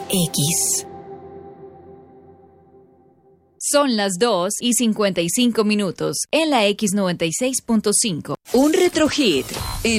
X. Son las 2:55 en la X96.5. Un retrohit.